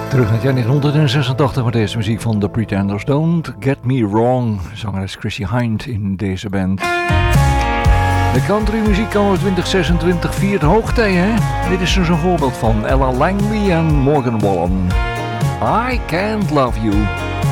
Terug naar het jaar 1986 met deze muziek van The Pretenders. Don't Get Me Wrong, zangeres Chrissie Hynde in deze band. De countrymuziek anno 2026 viert hoogtij, hè? Dit is dus een voorbeeld van Ella Langley en Morgan Wallen. I Can't Love You.